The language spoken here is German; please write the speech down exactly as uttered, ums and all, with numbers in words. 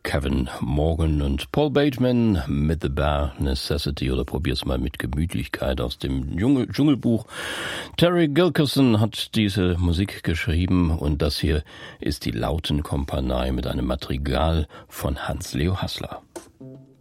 Kevin Morgan und Paul Bateman mit The Bare Necessity, oder probier's mal mit Gemütlichkeit aus dem Dschungel, Dschungelbuch. Terry Gilkyson hat diese Musik geschrieben und das hier ist die Lautenkompanie mit einem Madrigal von Hans Leo Hassler.